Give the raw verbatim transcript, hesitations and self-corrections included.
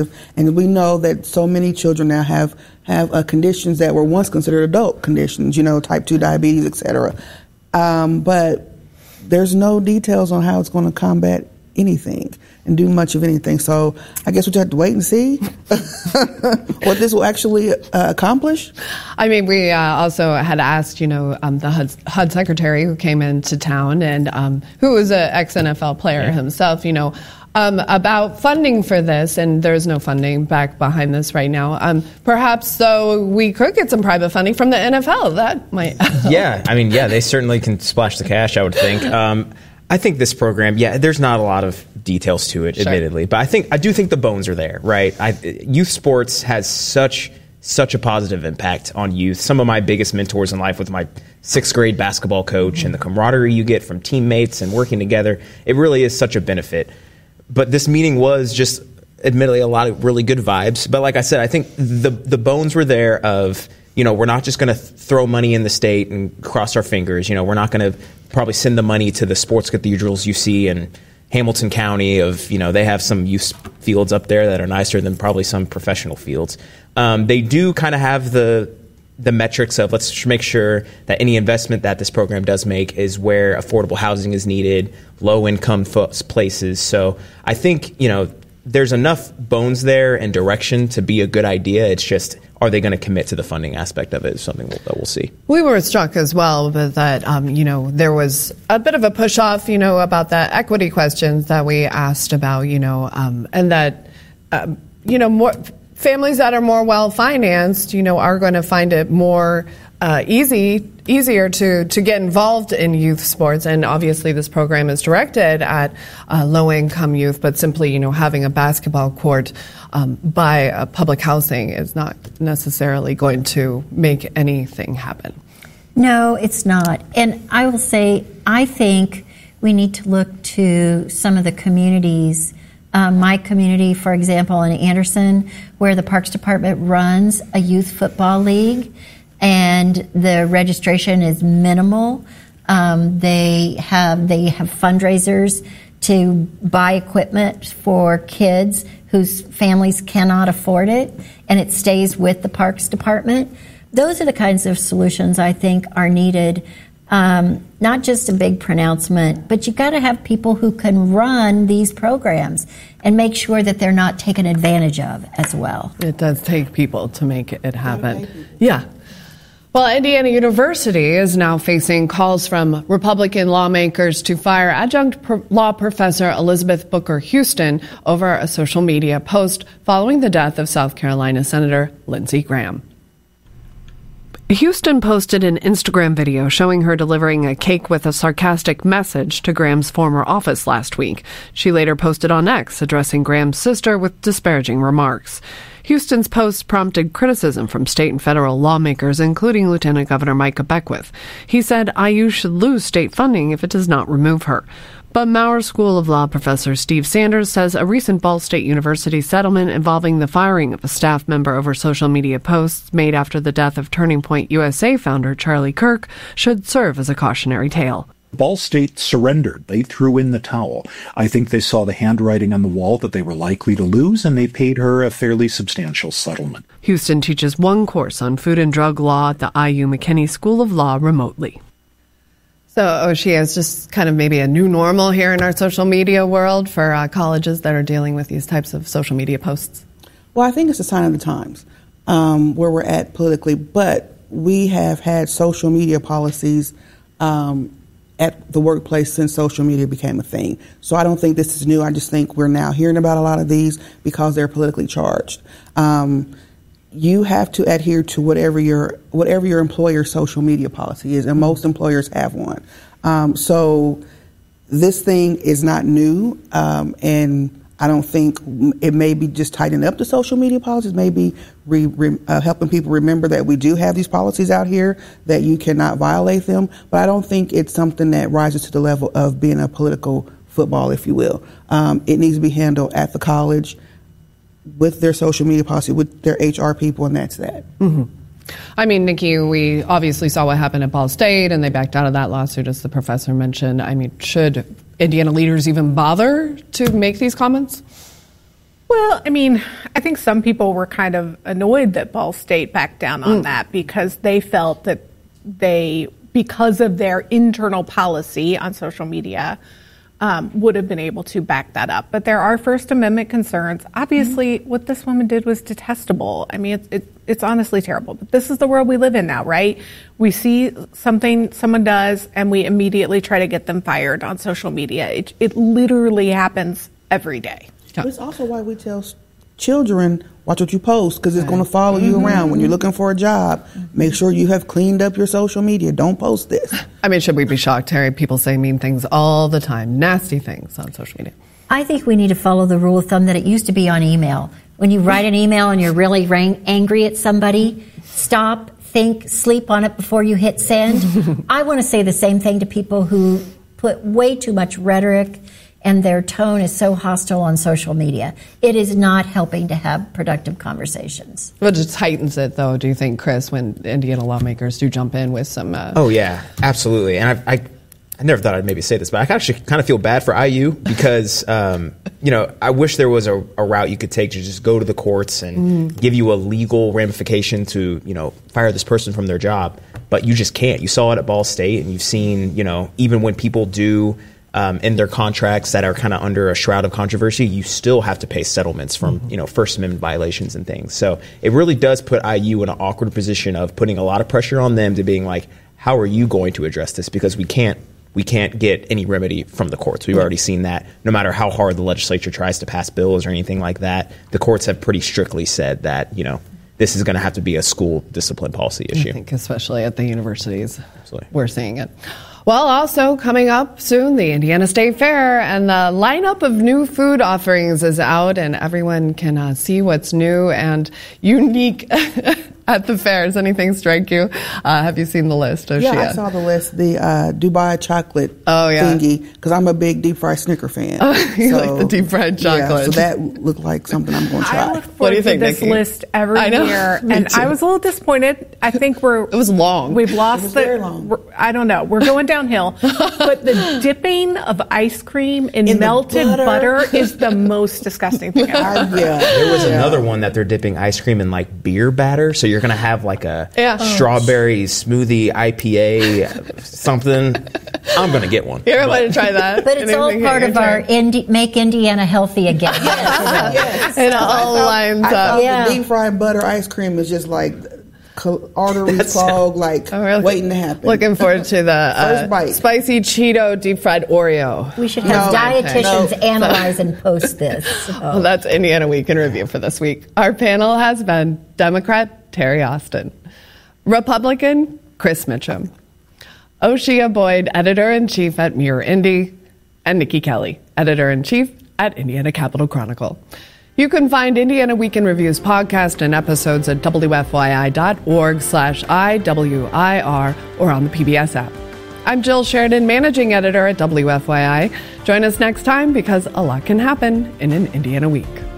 And we know that so many children now have have uh, conditions that were once considered adult conditions, you know, type two diabetes, et cetera. Um, but there's no details on how it's going to combat anything and do much of anything. So I guess we just have to wait and see what this will actually uh, accomplish. I mean, we uh, also had asked, you know, um, the H U D, H U D secretary who came into town and um, who was an ex-N F L player yeah. himself, you know, Um, about funding for this, and there's no funding back behind this right now. Um, perhaps, though, we could get some private funding from the N F L. That might help. Yeah, I mean, yeah, they certainly can splash the cash, I would think. Um, I think this program, yeah, there's not a lot of details to it, sure. admittedly, but I think I do think the bones are there, right? I, youth sports has such such a positive impact on youth. Some of my biggest mentors in life with my sixth grade basketball coach mm-hmm. and the camaraderie you get from teammates and working together, it really is such a benefit. But this meeting was just, admittedly, a lot of really good vibes. But like I said, I think the the bones were there of, you know, we're not just going to th- throw money in the state and cross our fingers. You know, we're not going to probably send the money to the sports cathedrals you see in Hamilton County of, you know, they have some youth fields up there that are nicer than probably some professional fields. Um, they do kind of have the the metrics of let's make sure that any investment that this program does make is where affordable housing is needed, low-income f- places. So I think, you know, there's enough bones there and direction to be a good idea. It's just, are they going to commit to the funding aspect of it is something we'll, that we'll see. We were struck as well with that, um, you know, there was a bit of a push-off, you know, about the equity questions that we asked about, you know, um, and that, um, you know, more... families that are more well-financed, you know, are going to find it more uh, easy, easier to, to get involved in youth sports. And obviously this program is directed at uh, low-income youth, but simply, you know, having a basketball court um, by uh, public housing is not necessarily going to make anything happen. No, it's not. And I will say, I think we need to look to some of the communities. Um, my community, for example, in Anderson, where the Parks Department runs a youth football league, and the registration is minimal. Um, they have they have fundraisers to buy equipment for kids whose families cannot afford it, and it stays with the Parks Department. Those are the kinds of solutions I think are needed. Um, not just a big pronouncement, but you've got to have people who can run these programs and make sure that they're not taken advantage of as well. It does take people to make it happen. Yeah. Well, Indiana University is now facing calls from Republican lawmakers to fire adjunct pro- law professor Elizabeth Booker Houston over a social media post following the death of South Carolina Senator Lindsey Graham. Houston posted an Instagram video showing her delivering a cake with a sarcastic message to Graham's former office last week. She later posted on X addressing Graham's sister with disparaging remarks. Houston's post prompted criticism from state and federal lawmakers, including Lieutenant Governor Micah Beckwith. He said I U should lose state funding if it does not remove her. But Maurer School of Law professor Steve Sanders says a recent Ball State University settlement involving the firing of a staff member over social media posts made after the death of Turning Point U S A founder Charlie Kirk should serve as a cautionary tale. Ball State surrendered. They threw in the towel. I think they saw the handwriting on the wall that they were likely to lose, and they paid her a fairly substantial settlement. Houston teaches one course on food and drug law at the I U McKinney School of Law remotely. So, Oshia, is just kind of maybe a new normal here in our social media world for uh, colleges that are dealing with these types of social media posts? Well, I think it's a sign of the times um, where we're at politically, but we have had social media policies um, at the workplace since social media became a thing. So I don't think this is new. I just think we're now hearing about a lot of these because they're politically charged. Um, you have to adhere to whatever your whatever your employer's social media policy is, and most employers have one. Um, so this thing is not new, um, and I don't think it may be just tightening up the social media policies, maybe re, re, uh, helping people remember that we do have these policies out here, that you cannot violate them. But I don't think it's something that rises to the level of being a political football, if you will. Um, it needs to be handled at the college with their social media policy, with their H R people, and that's that. Mm-hmm. I mean, Nikki, we obviously saw what happened at Ball State, and they backed out of that lawsuit, as the professor mentioned. I mean, should Indiana leaders even bother to make these comments? Well, I mean, I think some people were kind of annoyed that Ball State backed down on mm. that because they felt that they, because of their internal policy on social media, um, would have been able to back that up. But there are First Amendment concerns. Obviously, mm. what this woman did was detestable. I mean, it, it, it's honestly terrible. But this is the world we live in now, right? We see something someone does, and we immediately try to get them fired on social media. It, it literally happens every day. But it's also why we tell children, watch what you post, because it's right. going to follow mm-hmm. you around. When you're looking for a job, make sure you have cleaned up your social media. Don't post this. I mean, should we be shocked, Terry? People say mean things all the time, nasty things on social media. I think we need to follow the rule of thumb that it used to be on email. When you write an email and you're really rang- angry at somebody, stop, think, sleep on it before you hit send. I want to say the same thing to people who put way too much rhetoric and their tone is so hostile on social media. It is not helping to have productive conversations. But it heightens it, though, do you think, Chris, when Indiana lawmakers do jump in with some... Uh... Oh, yeah, absolutely. And I, I I never thought I'd maybe say this, but I actually kind of feel bad for I U because, um, you know, I wish there was a, a route you could take to just go to the courts and mm. give you a legal ramification to, you know, fire this person from their job. But you just can't. You saw it at Ball State, and you've seen, you know, even when people do... Um, in their contracts that are kind of under a shroud of controversy, you still have to pay settlements from, mm-hmm. you know, First Amendment violations and things. So it really does put I U in an awkward position of putting a lot of pressure on them to being like, how are you going to address this? Because we can't we can't get any remedy from the courts. We've already seen that. No matter how hard the legislature tries to pass bills or anything like that, the courts have pretty strictly said that, you know, this is going to have to be a school discipline policy issue. I think especially at the universities, Absolutely. We're seeing it. Well, also coming up soon, the Indiana State Fair, and the lineup of new food offerings is out, and everyone can uh, see what's new and unique at the fair. Does anything strike you? Uh, have you seen the list, Oshia? Yeah, I saw the list, the uh, Dubai chocolate oh, yeah. thingy, because I'm a big deep fried Snicker fan. Oh, you so, like the deep fried chocolate. Yeah, so that looked like something I'm going to try. I look what do you think, this Nikki? List every I know. year, and too. I was a little disappointed. I think we're... It was long. We've lost it was the... Very long. I don't know. We're going downhill. But the dipping of ice cream in, in melted butter. butter is the most disgusting thing ever. yeah. There was yeah. another one that they're dipping ice cream in like beer batter, so you're going to have like a yeah. strawberry smoothie I P A something. I'm going to get one. You're going to try that. But it's all part of our Indi- Make Indiana Healthy Again. yes. It all I lines thought, up. I yeah. the deep fried butter ice cream is just like... arteries clogged, like oh, really? waiting to happen. Looking forward to the uh, spicy Cheeto deep fried Oreo. We should have no, dietitians no. analyze and post this. Oh. Well, that's Indiana Week in Review for this week. Our panel has been Democrat Terry Austin, Republican Chris Mitchum, Oshia Boyd, editor-in-chief at Mirror Indy, and Nikki Kelly, editor-in-chief at Indiana Capital Chronicle. You can find Indiana Week in Review's podcast and episodes at W F Y I dot org slash I W I R or on the P B S app. I'm Jill Sheridan, managing editor at W F Y I. Join us next time because a lot can happen in an Indiana week.